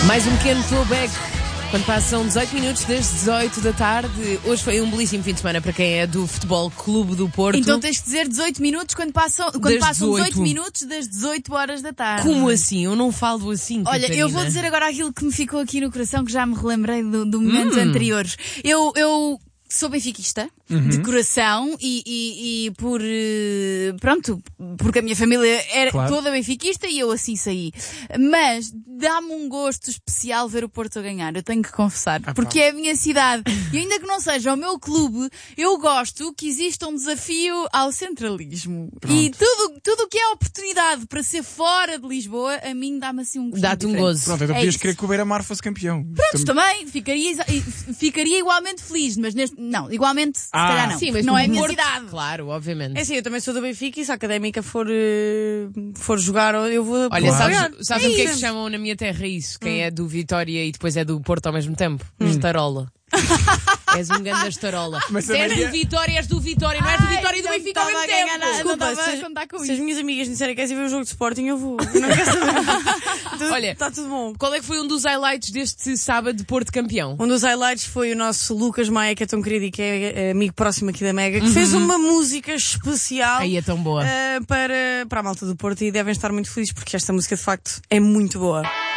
Mais um pequeno throwback. Quando passam 18 minutos das 18 da tarde. Hoje foi um belíssimo fim de semana para quem é do Futebol Clube do Porto. Então tens que dizer 18 minutos quando passam 18 minutos das 18 horas da tarde. Como assim? Eu não falo assim, Olha, Catarina. eu vou dizer agora aquilo que me ficou aqui no coração, que já me relembrei do momentos anteriores. Eu sou benfiquista, de coração, e por pronto, porque a minha família era toda benfiquista e eu assim saí. Mas dá-me um gosto especial ver o Porto a ganhar, eu tenho que confessar, porque é a minha cidade. E ainda que não seja o meu clube, eu gosto que exista um desafio ao centralismo. Pronto. E tudo o que é oportunidade para ser fora de Lisboa, a mim dá-me assim um gosto. Dá-te um gozo. Pronto, então podias querer que o Beira-Mar fosse campeão. Pronto, também ficaria igualmente feliz, mas não, igualmente se calhar não. Sim, mas não é a minha Porto, cidade. Claro, obviamente. É assim, eu também sou do Benfica e se a Académica for jogar, eu vou. Olha, claro. sabes o que é que chamam na minha terra isso? Quem é do Vitória e depois é do Porto ao mesmo tempo? Estarola. És um grande estarola. Mas se és do Vitória, és do Vitória, não és do Vitória e do Benfica ao mesmo tempo. Desculpa, Desculpa, não estava a contar com Se isso. as minhas amigas disserem que queres ir ver o jogo de Sporting, eu vou. Eu não quero saber. Olha, está tudo bom. Qual é que foi um dos highlights deste sábado de Porto campeão? Um dos highlights foi o nosso Lucas Maia, que é tão querido e que é amigo próximo aqui da Mega, que fez uma música especial Aí é tão boa. para a malta do Porto e devem estar muito felizes porque esta música de facto é muito boa.